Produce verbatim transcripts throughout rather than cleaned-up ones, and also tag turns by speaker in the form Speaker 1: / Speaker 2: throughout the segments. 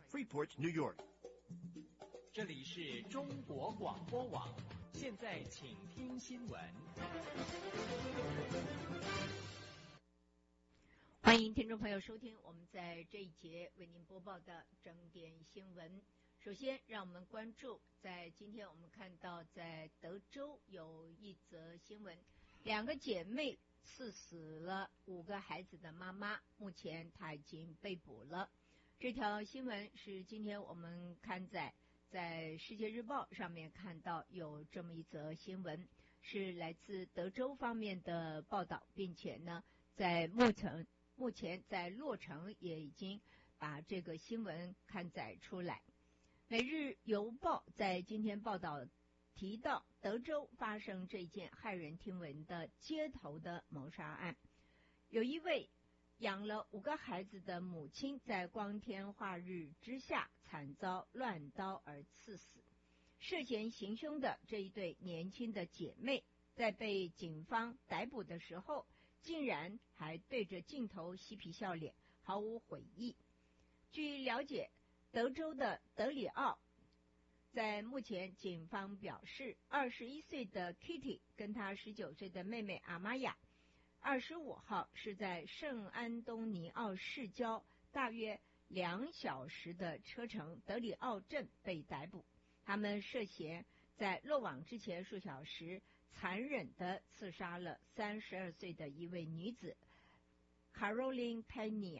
Speaker 1: Freeport, New York.
Speaker 2: 这里是中国广播网，现在请听新闻。
Speaker 3: 欢迎听众朋友收听我们在这一节为您播报的整点新闻。首先让我们关注，在今天我们看到在德州有一则新闻，两个姐妹刺死了五个孩子的妈妈，目前她已经被捕了。这条新闻是今天我们看在在世界日报上面看到有这么一则新闻，是来自德州方面的报道，并且呢在目前目前在洛城也已经把这个新闻刊载出来。每日邮报在今天报道提到，德州发生这件骇人听闻的街头的谋杀案，有一位养了五个孩子的母亲在光天化日之下惨遭乱刀而刺死。涉嫌行凶的这一对年轻的姐妹，在被警方逮捕的时候，竟然还对着镜头嬉皮笑脸，毫无悔意。据了解，德州的德里奥在目前警方表示，二十一岁的 Kitty 跟她十九岁的妹妹阿玛雅二十五号是在圣安东尼奥市郊大约两小时的车程德里奥镇被逮捕。他们涉嫌在落网之前数小时残忍地刺杀了三十二岁的一位女子 Caroline Pena。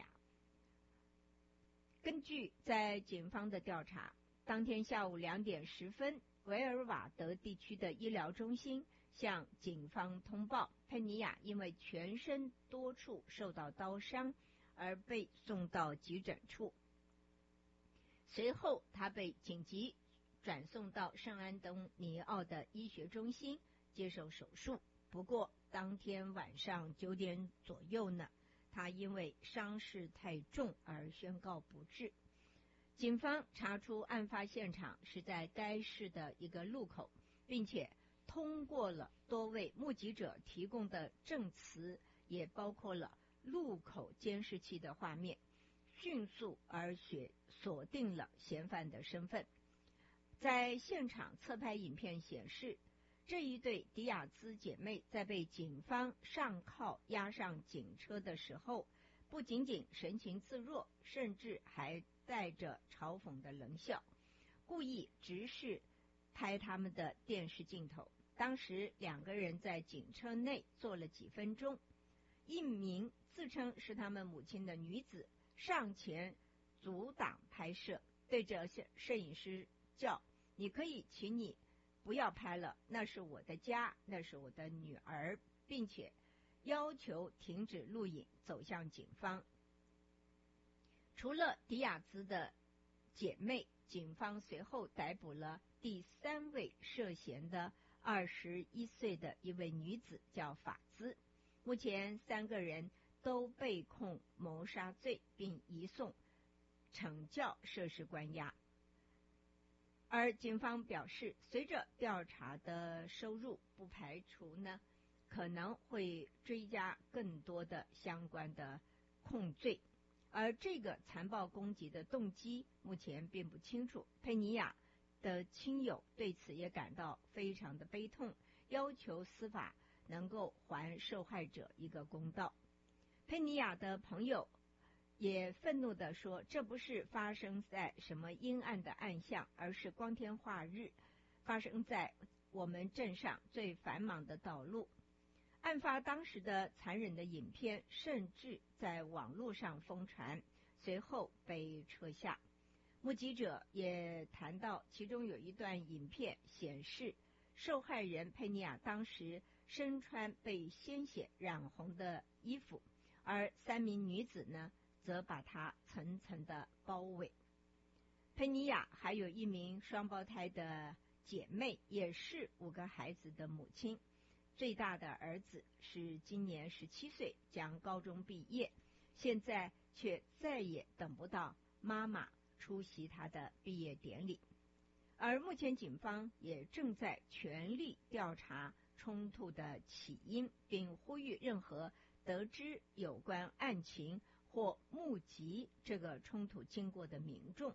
Speaker 3: 根据在警方的调查，当天下午两点十分，维尔瓦德地区的医疗中心向警方通报，佩尼亚因为全身多处受到刀伤而被送到急诊处。随后他被紧急转送到圣安东尼奥的医学中心接受手术。不过当天晚上九点左右呢，他因为伤势太重而宣告不治。警方查出案发现场是在该市的一个路口，并且通过了多位目击者提供的证词，也包括了路口监视器的画面，迅速而且锁定了嫌犯的身份。在现场侧拍影片显示，这一对迪亚兹姐妹在被警方上铐押上警车的时候，不仅仅神情自若，甚至还带着嘲讽的冷笑，故意直视拍他们的电视镜头。当时两个人在警车内坐了几分钟，一名自称是他们母亲的女子上前阻挡拍摄，对着摄影师叫：“你可以请你不要拍了，那是我的家，那是我的女儿，并且要求停止录影，走向警方。”除了迪亚兹的姐妹，警方随后逮捕了第三位涉嫌的二十一岁的一位女子，叫法兹。目前三个人都被控谋杀罪，并移送惩教设施关押。而警方表示，随着调查的收入，不排除呢可能会追加更多的相关的控罪。而这个残暴攻击的动机目前并不清楚。佩尼亚的亲友对此也感到非常的悲痛，要求司法能够还受害者一个公道。佩尼亚的朋友也愤怒地说，这不是发生在什么阴暗的暗巷，而是光天化日发生在我们镇上最繁忙的道路。案发当时的残忍的影片甚至在网络上疯传，随后被撤下。目击者也谈到，其中有一段影片显示，受害人佩尼亚当时身穿被鲜血染红的衣服，而三名女子呢则把她层层的包围。佩尼亚还有一名双胞胎的姐妹，也是五个孩子的母亲。最大的儿子是今年十七岁，将高中毕业，现在却再也等不到妈妈出席他的毕业典礼。而目前警方也正在全力调查冲突的起因，并呼吁任何得知有关案情或目击这个冲突经过的民众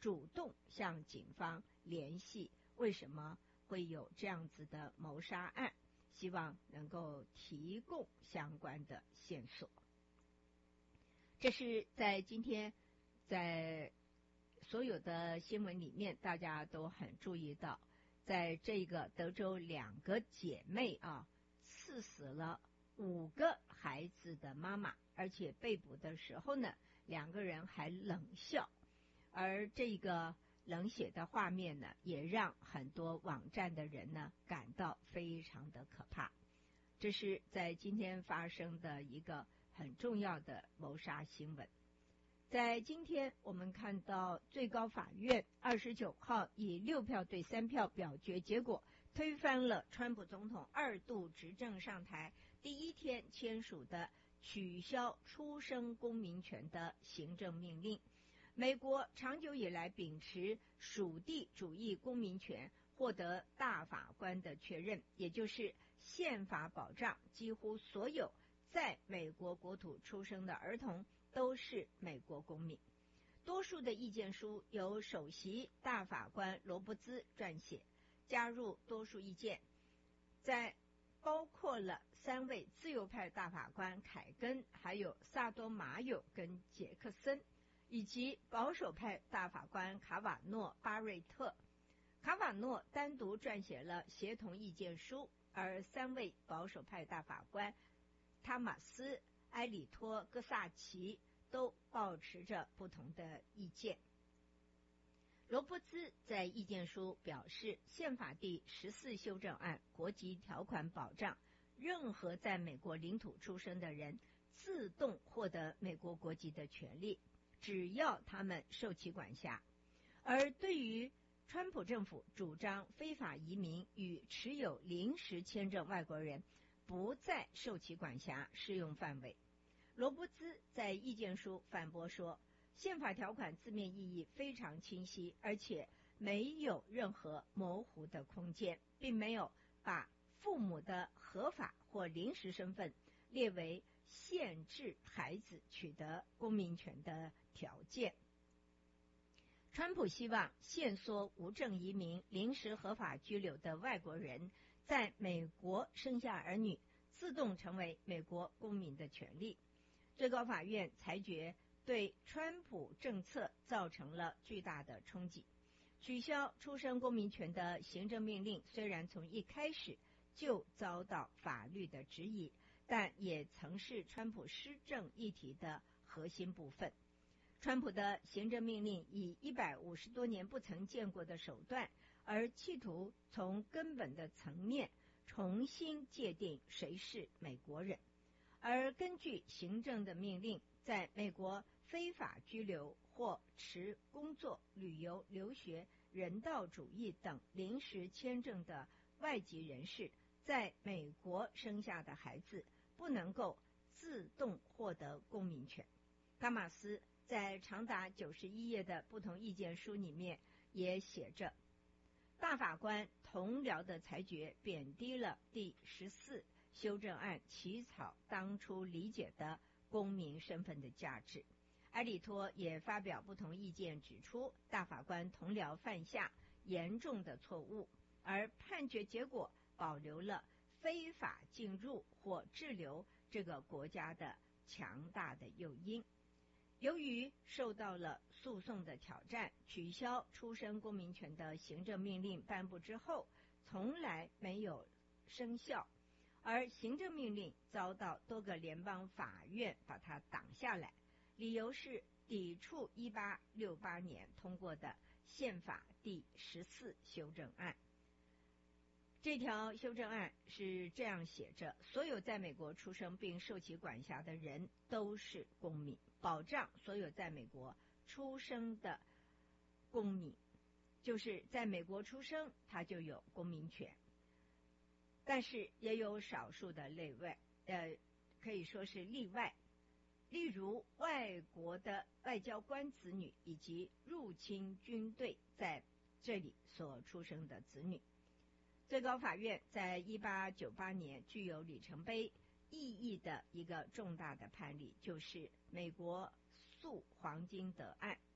Speaker 3: 主动向警方联系，为什么会有这样子的谋杀案，希望能够提供相关的线索。这是在今天在所有的新闻里面大家都很注意到，在这个德州两个姐妹啊刺死了五个孩子的妈妈，而且被捕的时候呢，两个人还冷笑，而这个冷血的画面呢，也让很多网站的人呢感到非常的可怕。这是在今天发生的一个很重要的谋杀新闻。在今天我们看到最高法院二十九号以六票对三票表决结果，推翻了川普总统二度执政上台第一天签署的取消出生公民权的行政命令。美国长久以来秉持属地主义公民权，获得大法官的确认，也就是宪法保障几乎所有在美国国土出生的儿童都是美国公民。多数的意见书由首席大法官罗伯兹撰写，加入多数意见，在包括了三位自由派大法官凯根，还有萨多马友跟杰克森，以及保守派大法官卡瓦诺、巴瑞特。卡瓦诺单独撰写了协同意见书，而三位保守派大法官汤马斯、埃里托、戈萨奇都抱持着不同的意见。罗伯兹在意见书表示，宪法第十四修正案国籍条款保障任何在美国领土出生的人自动获得美国国籍的权利，只要他们受其管辖。而对于川普政府主张非法移民与持有临时签证外国人不再受其管辖适用范围，罗伯兹在意见书反驳说，宪法条款字面意义非常清晰，而且没有任何模糊的空间，并没有把父母的合法或临时身份列为限制孩子取得公民权的条件。川普希望限缩无证移民、临时合法居留的外国人在美国生下儿女自动成为美国公民的权利。最高法院裁决对川普政策造成了巨大的冲击。取消出生公民权的行政命令虽然从一开始就遭到法律的质疑，但也曾是川普施政议题的核心部分。川普的行政命令以一百五十多年不曾见过的手段，而企图从根本的层面重新界定谁是美国人。而根据行政的命令，在美国非法居留或持工作、旅游、留学、人道主义等临时签证的外籍人士，在美国生下的孩子不能够自动获得公民权。伽马斯在长达九十一页的不同意见书里面也写着，大法官同僚的裁决贬低了第十四修正案起草当初理解的公民身份的价值。埃里托也发表不同意见，指出大法官同僚犯下严重的错误，而判决结果保留了非法进入或滞留这个国家的强大的诱因。由于受到了诉讼的挑战，取消出生公民权的行政命令颁布之后从来没有生效，而行政命令遭到多个联邦法院把它挡下来，理由是抵触一八六八年通过的宪法第十四修正案。这条修正案是这样写着，所有在美国出生并受其管辖的人都是公民，保障所有在美国出生的公民，就是在美国出生他就有公民权。但是也有少数的例外，呃，可以说是例外，例如外国的外交官子女以及入侵军队在这里所出生的子女。最高法院在一八九八年具有里程碑意义的一个重大的判例，就是美国诉黄金德案。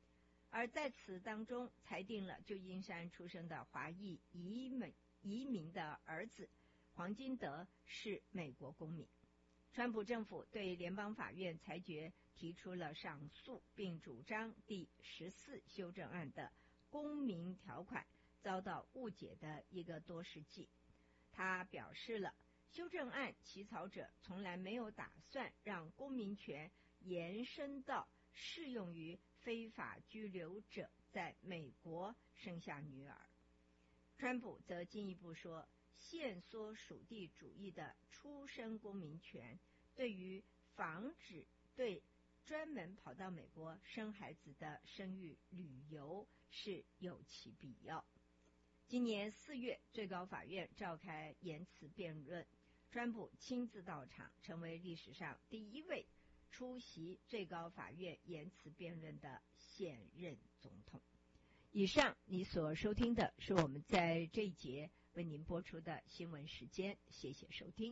Speaker 3: 而在此当中裁定了旧金山出生的华裔移民移民的儿子黄金德是美国公民。川普政府对联邦法院裁决提出了上诉，并主张第十四修正案的公民条款遭到误解的一个多世纪。他表示了，修正案起草者从来没有打算让公民权延伸到适用于非法居留者在美国生下女儿。川普则进一步说，限缩属地主义的出生公民权对于防止对专门跑到美国生孩子的生育旅游是有其必要。今年四月，最高法院召开言辞辩论，川普亲自到场，成为历史上第一位出席最高法院言辞辩论的现任总统。以上你所收听的是我们在这一节为您播出的新闻时间，谢谢收听。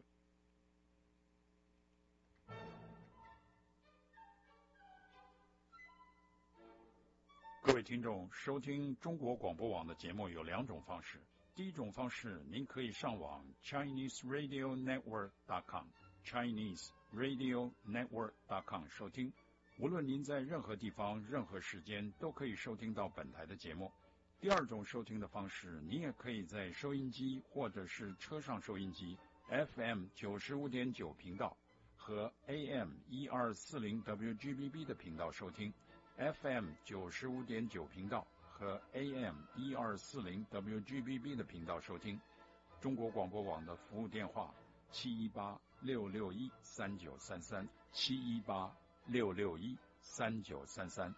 Speaker 1: 各位听众，收听中国广播网的节目有两种方式。第一种方式，您可以上网 Chinese Radio Network dot com Chinese Radio Network dot com 收听。无论您在任何地方、任何时间，都可以收听到本台的节目。第二种收听的方式，您也可以在收音机或者是车上收音机 F M 九十五点九频道和 A M 一二四零 W G B B 的频道收听。F M 九十五点九频道和 A M 一二四零 W G B B 的频道收听。中国广播网的服务电话七一八六六一三九三三七一八六六一三九三三。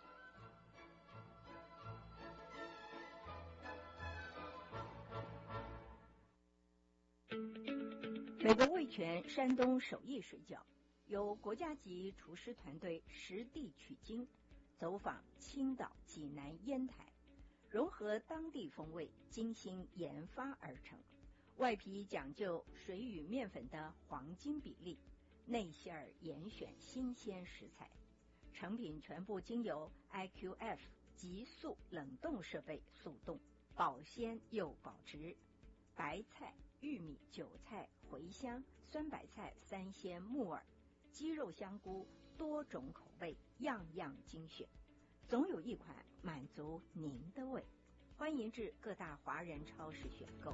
Speaker 3: 美国味全山东手艺水饺由国家级厨师团队实地取经，走访青岛、济南、烟台，融合当地风味，精心研发而成。外皮讲究水与面粉的黄金比例，内馅儿严选新鲜食材，成品全部经由 I Q F 急速冷冻设备速冻，保鲜又保值。白菜、玉米、韭菜、茴香、酸白菜、三鲜、木耳、鸡肉、香菇，多种口味，样样精选，总有一款满足您的胃。欢迎至各大华人超市选购。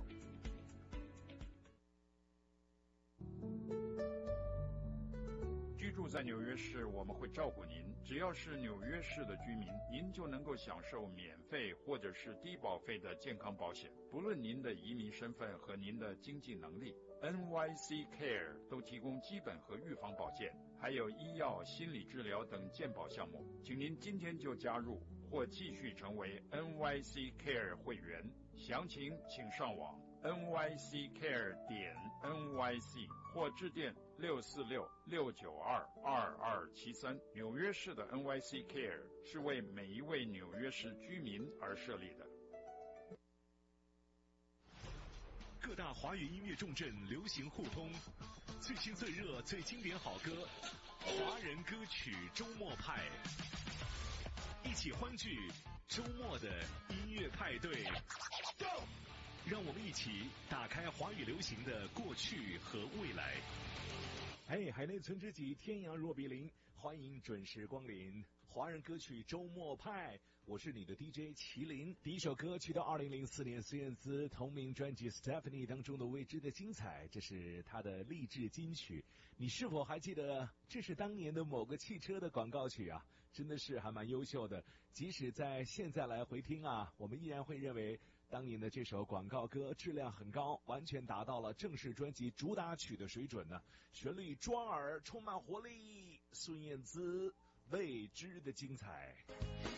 Speaker 1: 居住在纽约市，我们会照顾您。只要是纽约市的居民，您就能够享受免费或者是低保费的健康保险。不论您的移民身份和您的经济能力， N Y C Care 都提供基本和预防保健，还有医药、心理治疗等健保项目。请您今天就加入或继续成为 N Y C Care 会员。详情请上网 N Y C care 点 N Y C 或致电六四六六九二二二七三。纽约市的 N Y C Care 是为每一位纽约市居民而设立的。
Speaker 4: 各大华语音乐重镇流行互通，最新最热最经典好歌，华人歌曲周末派，一起欢聚周末的音乐派对。让我们一起打开华语流行的过去和未来。
Speaker 5: 嘿，海内存知己，天涯若比邻，欢迎准时光临华人歌曲周末派，我是你的 D J 麒麟。第一首歌曲到二零零四年孙燕姿同名专辑 Stephanie 当中的未知的精彩，这是她的励志金曲。你是否还记得这是当年的某个汽车的广告曲啊？真的是还蛮优秀的，即使在现在来回听啊，我们依然会认为当年的这首广告歌质量很高，完全达到了正式专辑主打曲的水准呢。旋律抓耳，充满活力，孙燕姿未知的精彩。